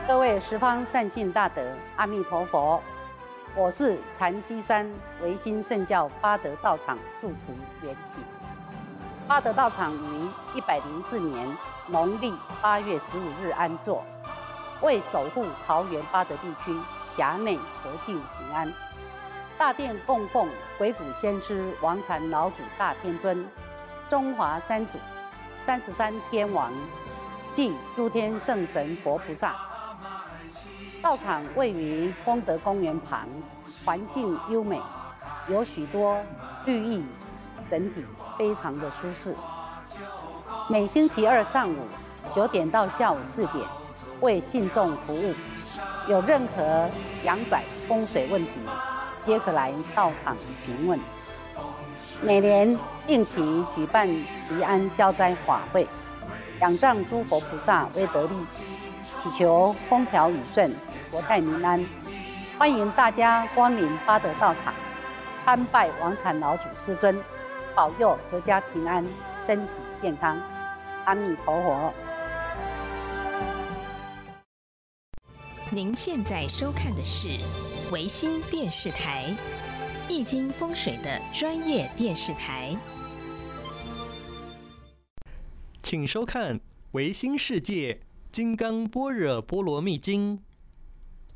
各位十方善信大德，阿弥陀佛！我是禅机山唯心圣教八德道场住持圆品。八德道场于104年农历8月15日安座，为守护桃园八德地区辖内和敬平安。大殿供奉鬼谷先师王禅老祖大天尊、中华三祖、33天王暨诸天圣神佛菩萨。道场位于丰德公园旁，环境优美，有许多绿意，整体非常的舒适。每星期二上午9点到下午4点为信众服务，有任何阳宅风水问题，皆可来道场询问。每年定期举办祈安消灾法会，仰仗诸佛菩萨威德力，祈求风调雨顺、国泰民安。欢迎大家光临八德道场，参拜王禅老祖师尊，保佑阖家平安、身体健康。阿弥陀佛。 您现在收看的是维新电视台易经风水的专业电视台， 请收看维新世界金刚般若波罗蜜经。